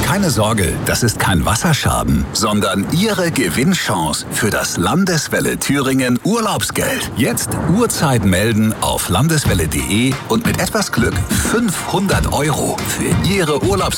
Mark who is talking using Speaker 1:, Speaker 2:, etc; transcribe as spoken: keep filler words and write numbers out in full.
Speaker 1: Keine Sorge, das ist kein Wasserschaden, sondern Ihre Gewinnchance für das Landeswelle Thüringen Urlaubsgeld. Jetzt Uhrzeit melden auf landeswelle punkt de und mit etwas Glück fünfhundert Euro für Ihre Urlaubsgeld